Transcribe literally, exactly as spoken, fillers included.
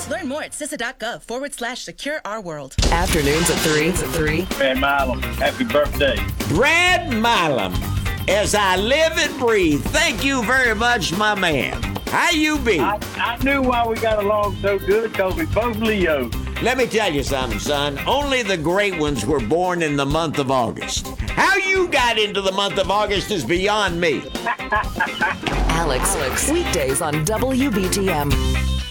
Learn more at C I S A dot gov forward slash secure our world. Afternoons at three. At three. Brad Milam, happy birthday. Brad Milam, as I live and breathe, thank you very much, my man. How you be? I, I knew why we got along so good, because we both Leo. Let me tell you something, son. Only the great ones were born in the month of August. How you got into the month of August is beyond me. Alex, Alex. Weekdays on W B T M.